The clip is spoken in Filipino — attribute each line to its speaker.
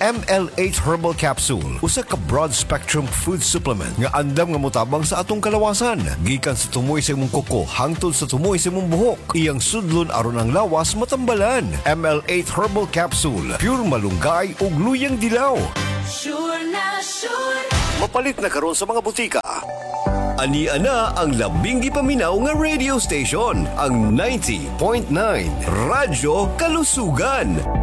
Speaker 1: ML8 Herbal Capsule usa ka broad spectrum food supplement nga andam nga motabang sa atong kalawasan gikan sa tumoy sa imong kuko hangtod sa tumoy sa imong buhok. Iyang sudlon aron ang lawas matambalan. ML8 Herbal Capsule, pure malunggay ug luyang dilaw.
Speaker 2: Sure na sure.
Speaker 1: Mapalit na karon sa mga butika. Ani-ana ang labing gipaminaw nga radio station, ang 90.9 Radyo Kalusugan.